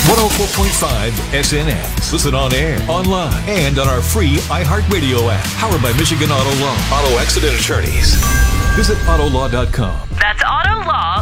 104.5 SNX. Listen on air, online, and on our free iHeartRadio app. Powered by Michigan Auto Law. Auto accident attorneys. Visit Autolaw.com. That's Autolaw.com.